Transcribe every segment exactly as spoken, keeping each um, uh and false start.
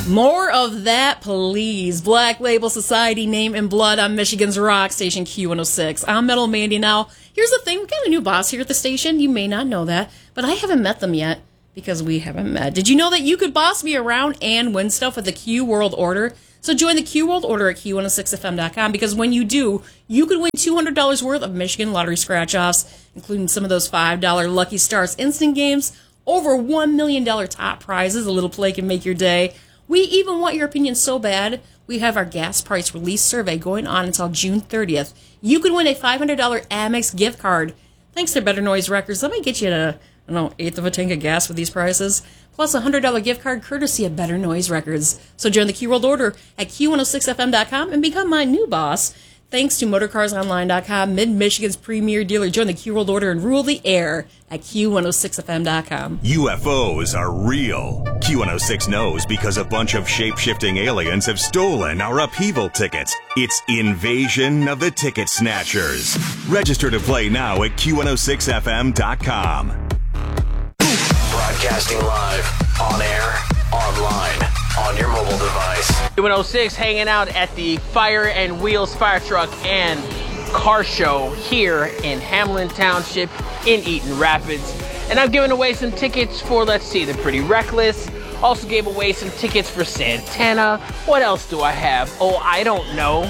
More of that, please. Black Label Society, Name in Blood on Michigan's rock station Q one oh six. I'm Metal Mandy now. Here's the thing, we got a new boss here at the station. You may not know that, but I haven't met them yet because we haven't met. Did you know that you could boss me around and win stuff with the Q World Order? So join the Q World Order at Q one oh six F M dot com because when you do, you could win two hundred dollars worth of Michigan lottery scratch-offs, including some of those five dollar Lucky Stars instant games, over one million dollars top prizes. A little play can make your day. We even want your opinion so bad, we have our gas price release survey going on until June thirtieth. You could win a five hundred dollars Amex gift card. Thanks to Better Noise Records, let me get you a, I don't know, eighth of a tank of gas with these prices. Plus a one hundred dollars gift card courtesy of Better Noise Records. So join the Q World Order at Q one oh six F M dot com and become my new boss. Thanks to Motor Cars Online dot com, Mid-Michigan's premier dealer. Join the Q World Order and rule the air at Q one oh six F M dot com. U F Os are real. Q one oh six knows because a bunch of shape-shifting aliens have stolen our upheaval tickets. It's Invasion of the Ticket Snatchers. Register to play now at Q one oh six F M dot com. Broadcasting live, on air, online, on your mobile device. Q one oh six hanging out at the Fire and Wheels Fire Truck and Car Show here in Hamlin Township in Eaton Rapids. And I'm giving away some tickets for, let's see, the Pretty Reckless. Also gave away some tickets for Santana. What else do I have? Oh, I don't know.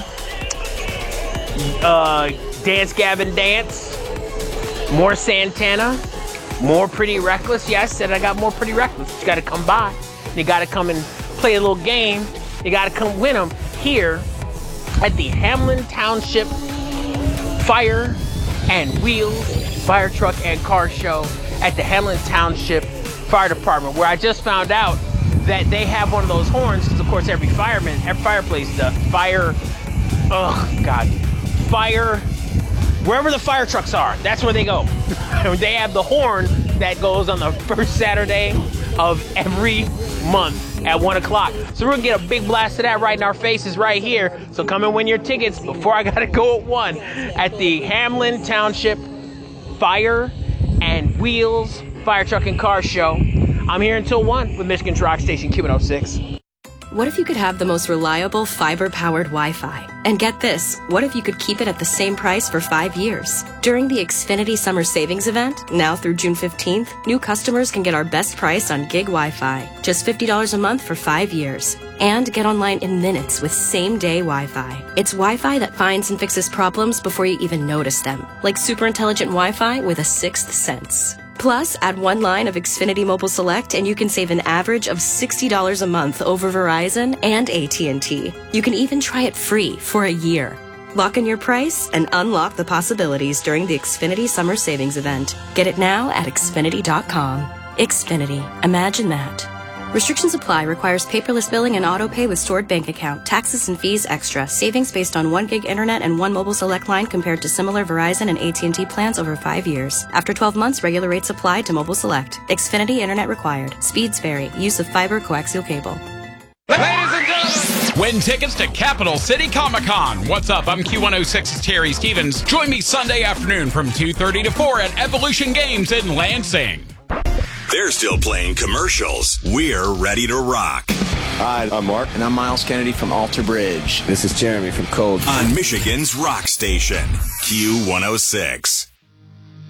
Uh, Dance Gavin Dance. More Santana. More Pretty Reckless. Yeah, I said I got more Pretty Reckless. You got to come by. You got to come and play a little game. You got to come win them here at the Hamlin Township Fire and Wheels Fire Truck and Car Show at the Hamlin Township Fire Department, where I just found out that they have one of those horns, because of course every fireman, every fireplace does. Fire, oh God, fire, wherever the fire trucks are, that's where they go. They have the horn that goes on the first Saturday of every month at one o'clock. So we're gonna get a big blast of that right in our faces right here. So come and win your tickets before I gotta go at one at the Hamlin Township Fire and Wheels Fire Truck and Car Show. I'm here until one with Michigan's Rock Station Q one oh six. What if you could have the most reliable fiber-powered Wi-Fi? And get this, what if you could keep it at the same price for five years? During the Xfinity Summer Savings Event, now through June fifteenth, new customers can get our best price on gig Wi-Fi, just fifty dollars a month for five years. And get online in minutes with same-day Wi-Fi. It's Wi-Fi that finds and fixes problems before you even notice them, like super intelligent Wi-Fi with a sixth sense. Plus, add one line of Xfinity Mobile Select and you can save an average of sixty dollars a month over Verizon and A T and T. You can even try it free for a year. Lock in your price and unlock the possibilities during the Xfinity Summer Savings Event. Get it now at Xfinity dot com. Xfinity. Imagine that. Restrictions apply. Requires paperless billing and auto pay with stored bank account. Taxes and fees extra. Savings based on one gig internet and one mobile select line compared to similar Verizon and A T and T plans over five years. After twelve months, regular rates apply to mobile select. Xfinity internet required. Speeds vary. Use of fiber coaxial cable. Ladies and gentlemen, win tickets to Capital City Comic Con. What's up? I'm Q one oh six's Terry Stevens. Join me Sunday afternoon from two thirty to four at Evolution Games in Lansing. They're still playing commercials. We're ready to rock. Hi, I'm Mark. And I'm Miles Kennedy from Alter Bridge. This is Jeremy from Cold. On Michigan's Rock Station, Q one oh six.